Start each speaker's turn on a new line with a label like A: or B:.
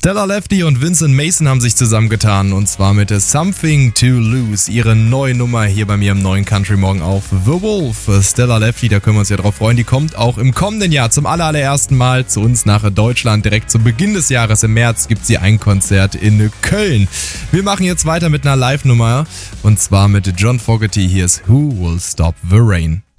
A: Stella Lefty und Vincent Mason haben sich zusammengetan und zwar mit Something to Lose, ihre neue Nummer hier bei mir im neuen Country Morgen auf The Wolf. Stella Lefty, da können wir uns ja drauf freuen, die kommt auch im kommenden Jahr zum allerersten Mal zu uns nach Deutschland. Direkt zu Beginn des Jahres im März gibt sie ein Konzert in Köln. Wir machen jetzt weiter mit einer Live-Nummer und zwar mit John Fogerty. Hier ist Who Will Stop the Rain.